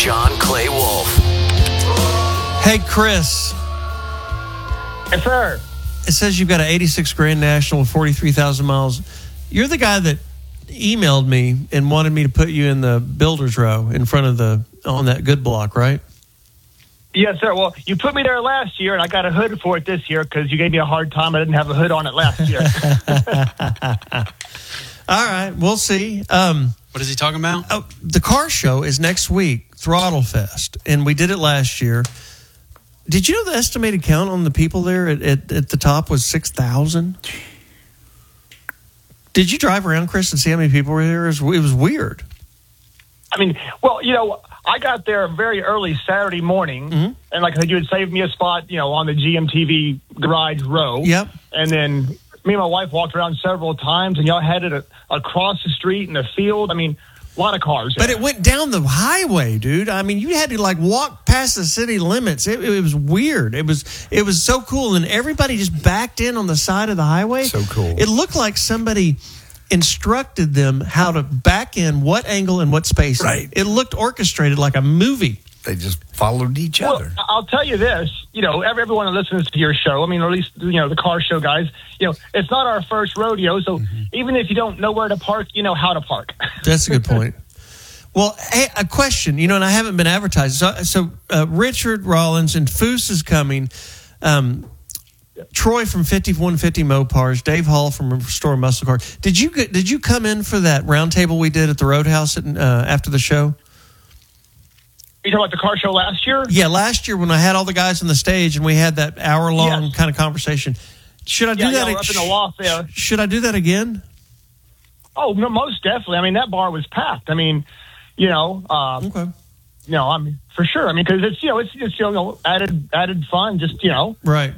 John Clay Wolf. Hey, Chris. Yes, sir. It says you've got an 86 Grand National with 43,000 miles. You're the guy that emailed me and wanted me to put you in the builder's row in front of on that good block, right? Yes, sir. Well, you put me there last year, and I got a hood for it this year because you gave me a hard time. I didn't have a hood on it last year. All right, we'll see. What is he talking about? The car show is next week, Throttle Fest, and we did it last year. Did you know the estimated count on the people there at the top was 6,000? Did you drive around, Chris, and see how many people were there? It was weird. I mean, well, I got there very early Saturday morning, and like I said, you had saved me a spot, on the GMTV garage row. Yep. And then me and my wife walked around several times, and y'all had it across the street in the field. I mean, a lot of cars there. But it went down the highway, dude. I mean, you had to walk past the city limits. It was weird. It was so cool, and everybody just backed in on the side of the highway. So cool. It looked like somebody instructed them how to back in what angle and what space. Right. It looked orchestrated like a movie. They just followed each other. Well, I'll tell you this, everyone that listens to your show, I mean, or at least, the car show guys, it's not our first rodeo. So even if you don't know where to park, you know how to park. That's a good point. Well, hey, a question, and I haven't been advertised. So Richard Rollins and Foose is coming. Troy from 5150 Mopars, Dave Hall from Restore Muscle Car. Did you come in for that roundtable we did at the Roadhouse after the show? You talking about the car show last year? Yeah, last year when I had all the guys on the stage and we had that hour-long kind of conversation. Should I do that? Up in the loft there. Should I do that again? Oh, no, most definitely. I mean, that bar was packed. I mean, okay. I'm for sure. I mean, because it's added fun. Just right.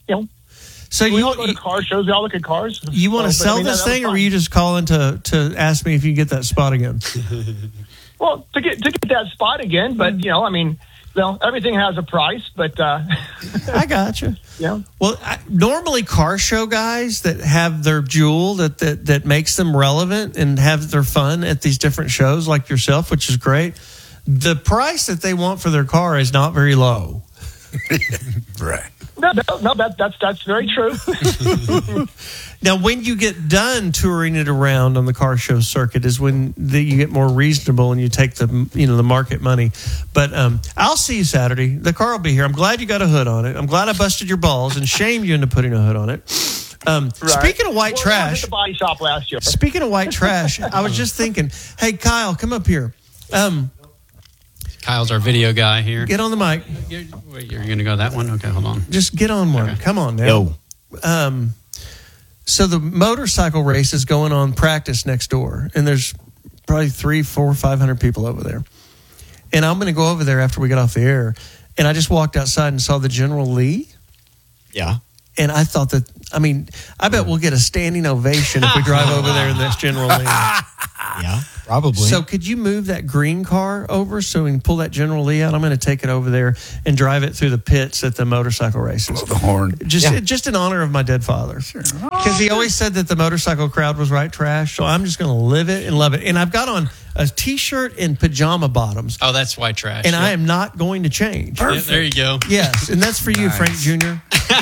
So we all go to car shows. We all look at cars. You want to sell this thing, or are you just calling to ask me if you can get that spot again? Well, to get that spot again, but everything has a price. But I got you. Yeah. Well, normally car show guys that have their jewel that makes them relevant and have their fun at these different shows, like yourself, which is great. The price that they want for their car is not very low. Right. No, that's very true. Now, when you get done touring it around on the car show circuit is when you get more reasonable and you take the market money. But I'll see you Saturday. The car will be here. I'm glad you got a hood on it. I'm glad I busted your balls and shamed you into putting a hood on it. Right. Speaking of white trash, I was at the body shop last year. Speaking of white trash, I was just thinking, hey, Kyle, come up here. Kyle's our video guy here. Get on the mic. You're going to go that one? Okay, hold on. Just get on one. Okay. Come on now. Yo. So the motorcycle race is going on practice next door, and there's probably 300, 400, 500 people over there. And I'm going to go over there after we get off the air. And I just walked outside and saw the General Lee. Yeah. And I thought I bet we'll get a standing ovation if we drive over there in this General Lee. Yeah, probably. So could you move that green car over so we can pull that General Lee out? I'm going to take it over there and drive it through the pits at the motorcycle races. Blow the horn. Just in honor of my dead father. Sure. Because he always said that the motorcycle crowd was right trash. So I'm just going to live it and love it. And I've got on a T-shirt and pajama bottoms. Oh, that's white trash. And I am not going to change. Yeah, there you go. Yes, and that's for you, Frank Jr.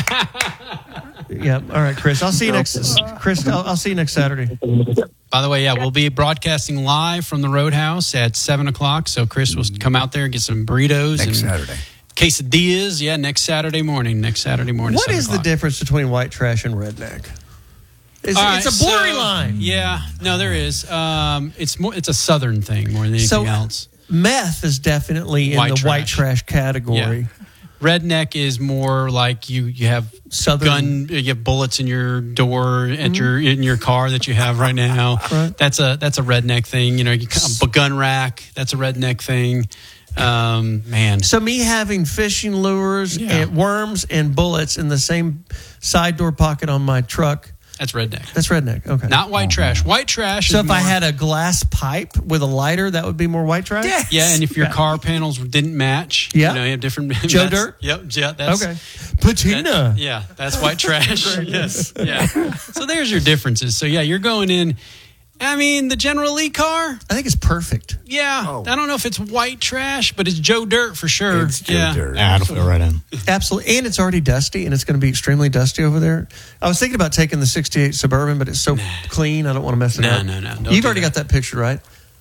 Yeah. All right, Chris. I'll see you next Saturday. By the way, we'll be broadcasting live from the Roadhouse at 7:00. So Chris will come out there and get some burritos Next and Saturday. quesadillas. Yeah, next Saturday morning. What is the difference between white trash and redneck? It's a blurry line. Yeah, no, there is. It's a southern thing more than anything else. Meth is definitely in the white trash category. Yeah. Redneck is more like you have southern you have bullets in your door at in your car that you have right now. Right. That's a redneck thing. A gun rack. That's a redneck thing. Man. So me having fishing lures and worms and bullets in the same side door pocket on my truck. That's redneck. That's redneck. Okay. Not white trash. White trash. So if I had a glass pipe with a lighter, that would be more white trash? Yes. Yeah, and if your car panels didn't match, you have different. Joe Dirt? Yep. Yeah, that's okay. Patina. That's white trash. Yes. Yeah. So there's your differences. So you're going in, I mean, the General Lee car. I think it's perfect. Yeah, Oh. I don't know if it's white trash, but it's Joe Dirt for sure. It's Joe yeah. Dirt. Yeah, it'll fit right in. Absolutely. And it's already dusty, and it's going to be extremely dusty over there. I was thinking about taking the 68 Suburban, but it's so clean, I don't want to mess it up. No. Don't You've do already that. got that picture, right?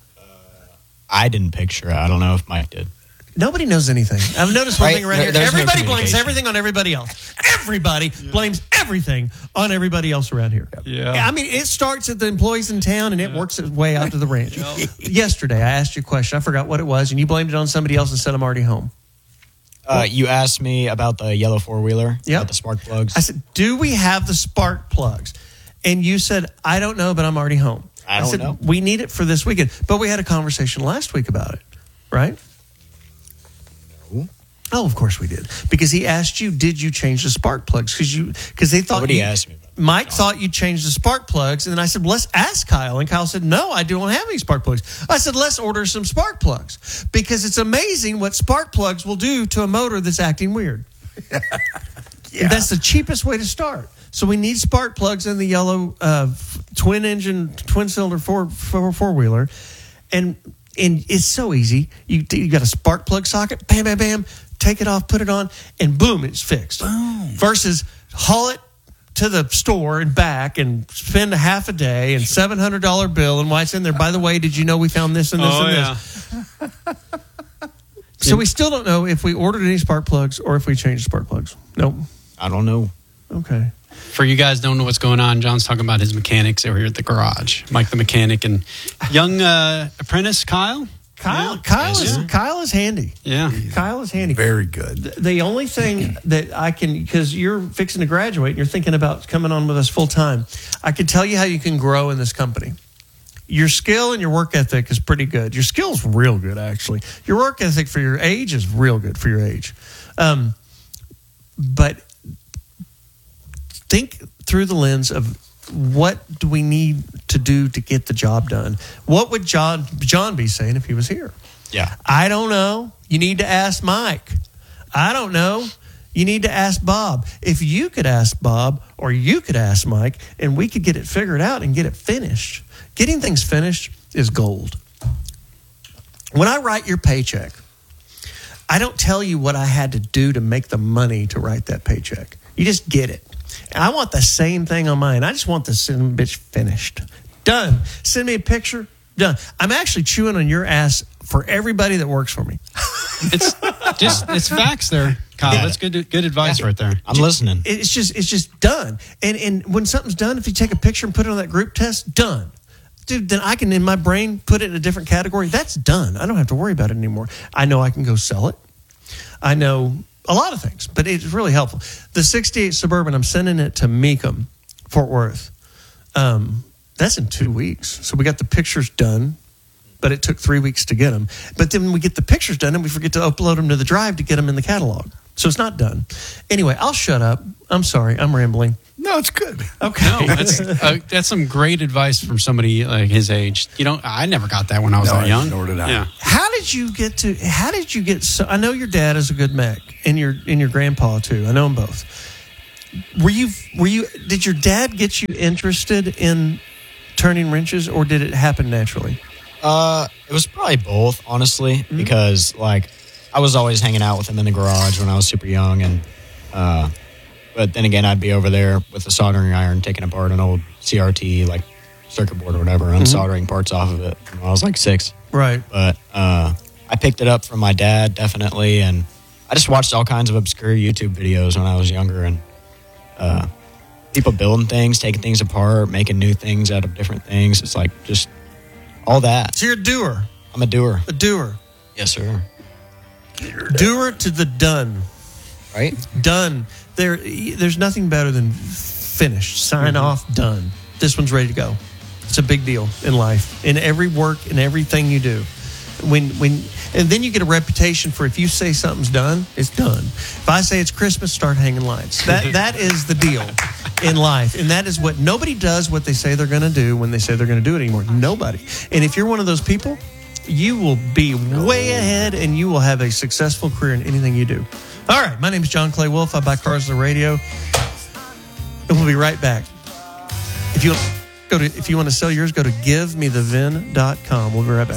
I didn't picture it. I don't know if Mike did. Nobody knows anything. I've noticed one Right, thing around here. there's no Everybody blames communication. everything on everybody else. Everybody blames everything on everybody else around here. Yeah. I mean, it starts at the employees in town and it works its way out to the ranch. Yesterday, I asked you a question. I forgot what it was, and you blamed it on somebody else and said, I'm already home. You asked me about the yellow four-wheeler, Yep. about the spark plugs. I said, do we have the spark plugs? And you said, I don't know, but I'm already home. I don't said, know. We need it for this weekend. But we had a conversation last week about it, right? No. Oh, of course we did. Because he asked you, did you change the spark plugs? Because they thought Nobody you- asked me about that. Mike thought you changed the spark plugs. And then I said, well, let's ask Kyle. And Kyle said, no, I don't have any spark plugs. I said, let's order some spark plugs. Because it's amazing what spark plugs will do to a motor that's acting weird. And that's the cheapest way to start. So we need spark plugs in the yellow twin cylinder four-wheeler. And it's so easy. You got a spark plug socket, bam, bam, bam, take it off, put it on, and boom, it's fixed. Boom. Versus haul it to the store and back and spend a half a day and $700 bill, and why it's in there. By the way, did you know we found this and this and this? So we still don't know if we ordered any spark plugs or if we changed spark plugs. Nope. I don't know. Okay. For you guys don't know what's going on, John's talking about his mechanics over here at the garage. Mike the mechanic and young apprentice Kyle. Kyle is handy. Yeah. Kyle is handy. Very good. The only thing that I can, because you're fixing to graduate and you're thinking about coming on with us full time, I can tell you how you can grow in this company. Your skill and your work ethic is pretty good. Your skill's real good, actually. Your work ethic for your age is real good for your age. But think through the lens of what do we need to do to get the job done? What would John be saying if he was here? Yeah. I don't know. You need to ask Mike. I don't know. You need to ask Bob. If you could ask Bob or you could ask Mike and we could get it figured out and get it finished. Getting things finished is gold. When I write your paycheck, I don't tell you what I had to do to make the money to write that paycheck. You just get it. And I want the same thing on mine. I just want the son of a bitch finished. Done. Send me a picture. Done. I'm actually chewing on your ass for everybody that works for me. It's facts there, Kyle. That's good advice right there. I'm listening. It's just done. And when something's done, if you take a picture and put it on that group test, done. Dude, then I can, in my brain, put it in a different category. That's done. I don't have to worry about it anymore. I know I can go sell it. I know a lot of things, but it's really helpful. The 68 Suburban, I'm sending it to Meekum, Fort Worth. That's in 2 weeks. So we got the pictures done, but it took 3 weeks to get them. But then we get the pictures done and we forget to upload them to the drive to get them in the catalog. So it's not done. Anyway, I'll shut up. I'm sorry. I'm rambling. No, it's good. Okay. No, that's some great advice from somebody like his age. I never got that when I was that young. Nor did I. Yeah. How did you get so, I know your dad is a good mech and your grandpa too. I know them both. Did your dad get you interested in turning wrenches or did it happen naturally? It was probably both, honestly, because I was always hanging out with him in the garage when I was super young, and but then again, I'd be over there with a soldering iron taking apart an old CRT circuit board or whatever, unsoldering parts off of it when I was 6. Right. But I picked it up from my dad, definitely, and I just watched all kinds of obscure YouTube videos when I was younger, and people building things, taking things apart, making new things out of different things. It's just all that. So you're a doer. I'm a doer. A doer. Yes, sir. Doer to the done. Right? Done. There's nothing better than finished. Sign off, done. This one's ready to go. It's a big deal in life, in every work, in everything you do. And then you get a reputation for if you say something's done, it's done. If I say it's Christmas, start hanging lights. That is the deal in life. And that is what nobody does what they say they're going to do when they say they're going to do it anymore. Nobody. And if you're one of those people, you will be way ahead and you will have a successful career in anything you do. All right. My name is John Clay Wolf. I buy cars on the radio. And we'll be right back. If you If you want to sell yours, go to givemethevin.com. We'll be right back.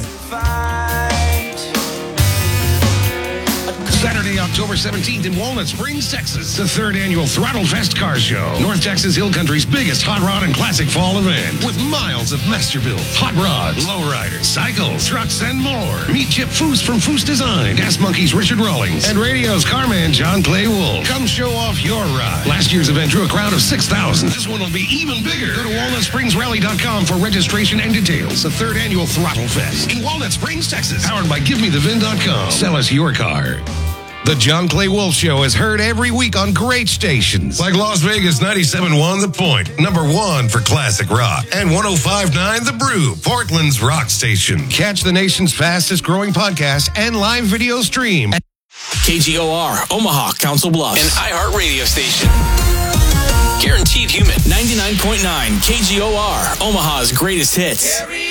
Saturday, October 17th in Walnut Springs, Texas. The third annual Throttle Fest Car Show. North Texas Hill Country's biggest hot rod and classic fall event. With miles of Masterbuilt, hot rods, lowriders, cycles, trucks, and more. Meet Chip Foose from Foose Design, Gas Monkeys Richard Rawlings, and Radio's carman John Clay Wolf. Come show off your ride. Last year's event drew a crowd of 6,000. This one will be even bigger. Go to walnutspringsrally.com for registration and details. The third annual Throttle Fest in Walnut Springs, Texas. Powered by GiveMeTheVin.com. Sell us your car. The John Clay Wolf Show is heard every week on great stations like Las Vegas 97.1 The Point, #1 for classic rock, and 105.9 The Brew, Portland's rock station. Catch the nation's fastest growing podcast and live video stream. KGOR, Omaha, Council Bluffs, an iHeart radio station. Guaranteed Human, 99.9 KGOR, Omaha's greatest hits.